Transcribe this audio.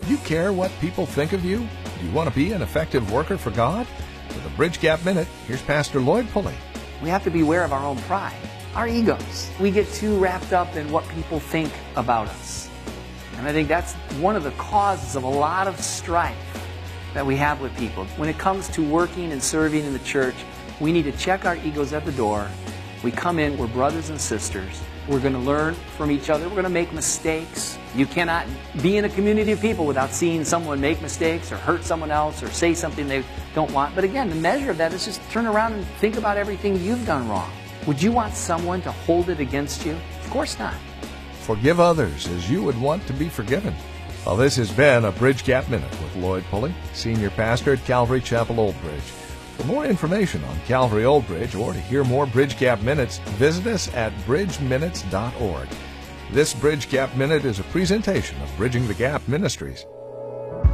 Do you care what people think of you? Do you want to be an effective worker for God? With a Bridge Gap Minute, here's Pastor Lloyd Pulley. We have to be aware of our own pride, our egos. We get too wrapped up in what people think about us. And I think that's one of the causes of a lot of strife that we have with people. When it comes to working and serving in the church, we need to check our egos at the door. We come in, we're brothers and sisters. We're going to learn from each other. We're going to make mistakes. You cannot be in a community of people without seeing someone make mistakes or hurt someone else or say something they don't want. But again, the measure of that is just turn around and think about everything you've done wrong. Would you want someone to hold it against you? Of course not. Forgive others as you would want to be forgiven. Well, this has been a Bridge Gap Minute with Lloyd Pulley, Senior Pastor at Calvary Chapel Old Bridge. For more information on Calvary Old Bridge or to hear more Bridge Gap Minutes, visit us at bridgeminutes.org. This Bridge Gap Minute is a presentation of Bridging the Gap Ministries.